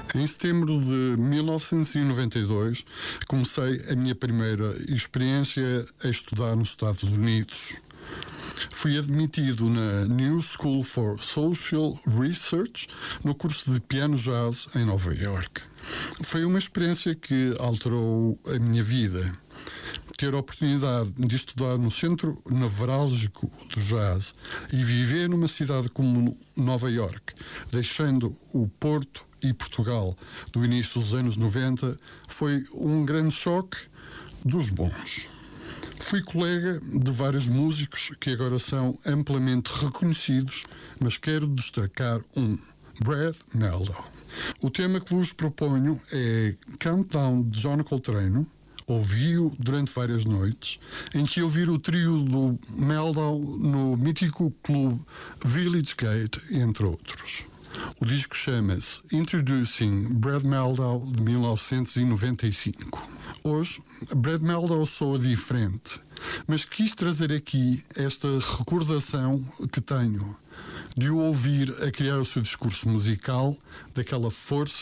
Em setembro de 1992, comecei a minha primeira experiência a estudar nos Estados Unidos. Fui admitido na New School for Social Research no curso de piano jazz em Nova York. Foi uma experiência que alterou a minha vida. Ter a oportunidade de estudar no centro nevrálgico do jazz e viver numa cidade como Nova York, deixando o Porto e Portugal do início dos anos 90, foi um grande choque dos bons. Fui colega de vários músicos que agora são amplamente reconhecidos, mas quero destacar Brad Mehldau. O tema que vos proponho é Countdown de John Coltrane. Ouvi-o durante várias noites, em que eu vi o trio do Mehldau no mítico clube Village Gate, entre outros. O disco chama-se Introducing Brad Mehldau, de 1995. Hoje, Brad Mehldau soa diferente, mas quis trazer aqui esta recordação que tenho de o ouvir a criar o seu discurso musical, daquela força